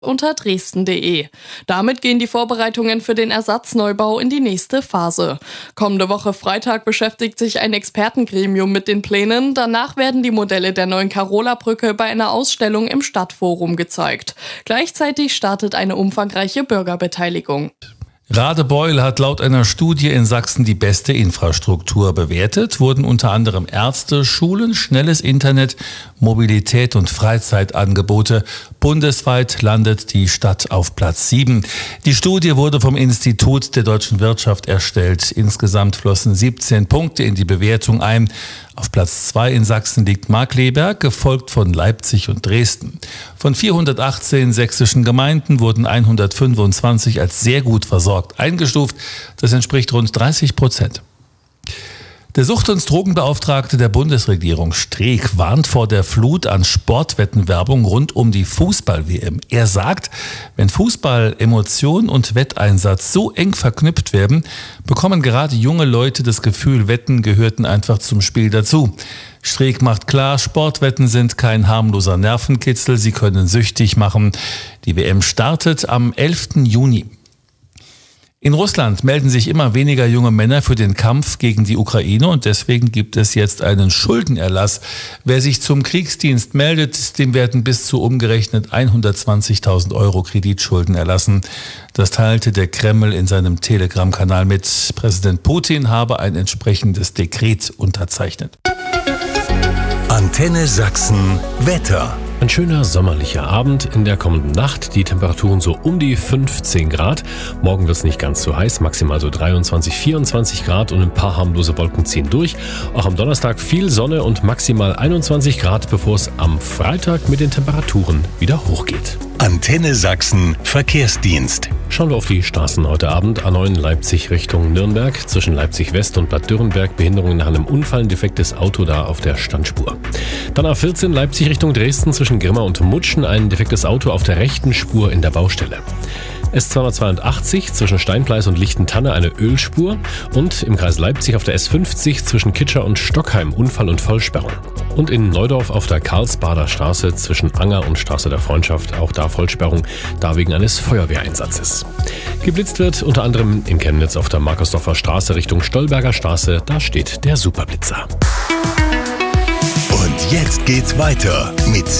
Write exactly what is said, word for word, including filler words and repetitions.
unter dresden punkt de. Damit gehen die Vorbereitungen für den Ersatzneubau in die nächste Phase. Kommende Woche Freitag beschäftigt sich ein Expertengremium mit den Plänen. Danach werden die Modelle der neuen Karola-Brücke bei einer Ausstellung im Stadtforum gezeigt. Gleichzeitig startet eine umfangreiche Bürgerbeteiligung. Radebeul hat laut einer Studie in Sachsen die beste Infrastruktur. Bewertet wurden unter anderem Ärzte, Schulen, schnelles Internet, Mobilität und Freizeitangebote. Bundesweit landet die Stadt auf Platz sieben. Die Studie wurde vom Institut der deutschen Wirtschaft erstellt. Insgesamt flossen siebzehn Punkte in die Bewertung ein. Auf Platz zwei in Sachsen liegt Markkleeberg, gefolgt von Leipzig und Dresden. Von vierhundertachtzehn sächsischen Gemeinden wurden hundertfünfundzwanzig als sehr gut versorgt eingestuft. Das entspricht rund dreißig Prozent. Der Sucht- und Drogenbeauftragte der Bundesregierung Streeck warnt vor der Flut an Sportwettenwerbung rund um die Fußball-W M. Er sagt, wenn Fußball, Emotion und Wetteinsatz so eng verknüpft werden, bekommen gerade junge Leute das Gefühl, Wetten gehörten einfach zum Spiel dazu. Streeck macht klar, Sportwetten sind kein harmloser Nervenkitzel, sie können süchtig machen. Die W M startet am elften Juni. In Russland melden sich immer weniger junge Männer für den Kampf gegen die Ukraine und deswegen gibt es jetzt einen Schuldenerlass. Wer sich zum Kriegsdienst meldet, dem werden bis zu umgerechnet hundertzwanzigtausend Euro Kreditschulden erlassen. Das teilte der Kreml in seinem Telegram-Kanal mit. Präsident Putin habe ein entsprechendes Dekret unterzeichnet. Antenne Sachsen Wetter. Ein schöner sommerlicher Abend, in der kommenden Nacht die Temperaturen so um die fünfzehn Grad. Morgen wird es nicht ganz so heiß, maximal so dreiundzwanzig, vierundzwanzig Grad und ein paar harmlose Wolken ziehen durch. Auch am Donnerstag viel Sonne und maximal einundzwanzig Grad, bevor es am Freitag mit den Temperaturen wieder hochgeht. Antenne Sachsen Verkehrsdienst. Schauen wir auf die Straßen heute Abend. A neun Leipzig Richtung Nürnberg. Zwischen Leipzig West und Bad Dürrenberg Behinderung nach einem Unfall, ein defektes Auto da auf der Standspur. Dann A vierzehn Leipzig Richtung Dresden zwischen Grimma und Mutschen, ein defektes Auto auf der rechten Spur in der Baustelle. S zweihundertzweiundachtzig zwischen Steinpleis und Lichtentanne eine Ölspur und im Kreis Leipzig auf der S fünfzig zwischen Kitscher und Stockheim Unfall und Vollsperrung. Und in Neudorf auf der Karlsbader Straße zwischen Anger und Straße der Freundschaft auch da Vollsperrung, da wegen eines Feuerwehreinsatzes. Geblitzt wird unter anderem in Chemnitz auf der Markersdorfer Straße Richtung Stolberger Straße, da steht der Superblitzer. Und jetzt geht's weiter mit